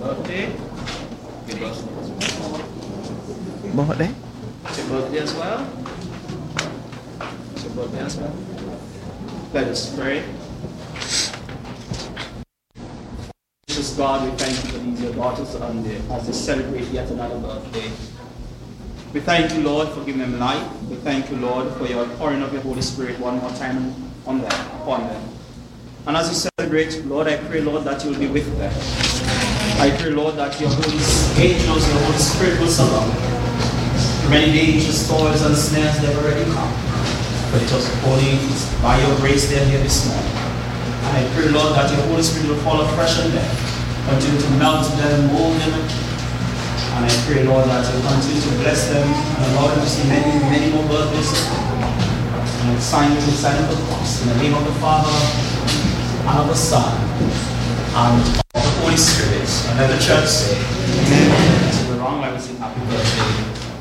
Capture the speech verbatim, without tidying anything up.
birthday. Happy birthday as well. Birthday? It's your birthday as well. It's your birthday as well. Let us pray. Gracious God, we thank you for these your daughters on the, as they celebrate yet another birthday. We thank you, Lord, for giving them life. We thank you, Lord, for your pouring of your Holy Spirit one more time on them, upon them. And as you celebrate, Lord, I pray, Lord, that you will be with them. I pray, Lord, that your Holy angels, your Holy Spirit will surround them. Many dangers, toils, and snares they have already come. But it was only by your grace they are here this morning. And I pray, Lord, that your Holy Spirit will fall afresh on them, continue to melt them, mold them. And I pray, Lord, that you continue to bless them and allow them to see many, many more birthdays to come. And I sign you the sign of the cross in the name of the Father, and of the Son, and of the Holy Spirit. And let the church say, Amen. So we're wrong, I will sing happy birthday.